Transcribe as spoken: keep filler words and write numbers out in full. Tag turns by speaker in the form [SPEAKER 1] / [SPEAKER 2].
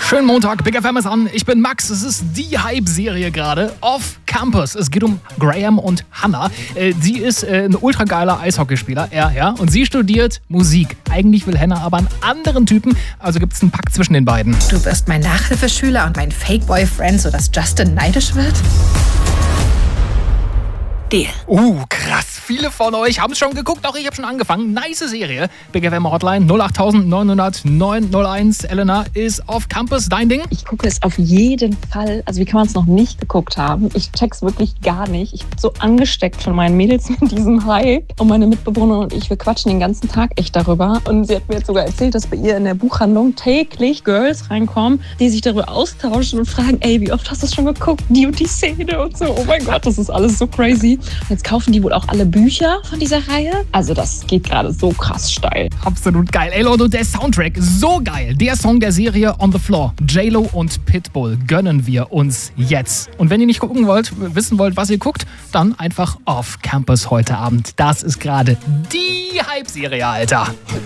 [SPEAKER 1] Schönen Montag, Big F M ist an. Ich bin Max. Es ist die Hype-Serie gerade. Off Campus. Es geht um Graham und Hannah. Äh, sie ist äh, ein ultra geiler Eishockeyspieler. Er, ja. Und sie studiert Musik. Eigentlich will Hannah aber einen anderen Typen. Also gibt es einen Pakt zwischen den beiden.
[SPEAKER 2] Du wirst mein Nachhilfeschüler und mein Fake-Boyfriend, sodass Justin neidisch wird? Deal.
[SPEAKER 1] Uh, krass. Viele von euch haben es schon geguckt. Auch ich habe schon angefangen. Nice Serie. Big F M Hotline null acht neun null null neun null eins. Elena ist auf Campus. Dein Ding?
[SPEAKER 3] Ich gucke es auf jeden Fall. Also wie kann man es noch nicht geguckt haben? Ich check's wirklich gar nicht. Ich bin so angesteckt von meinen Mädels mit diesem Hype. Und meine Mitbewohnerin und ich, wir quatschen den ganzen Tag echt darüber. Und sie hat mir jetzt sogar erzählt, dass bei ihr in der Buchhandlung täglich Girls reinkommen, die sich darüber austauschen und fragen, ey, wie oft hast du es schon geguckt? Die und die Szene und so. Oh mein Gott, das ist alles so crazy. Jetzt kaufen die wohl auch alle Bücher von dieser Reihe. Also das geht gerade so krass steil.
[SPEAKER 1] Absolut geil. Ey Leute, der Soundtrack, so geil. Der Song der Serie On the Floor. J-Lo und Pitbull gönnen wir uns jetzt. Und wenn ihr nicht gucken wollt, wissen wollt, was ihr guckt, dann einfach Off Campus heute Abend. Das ist gerade die Hype-Serie, Alter.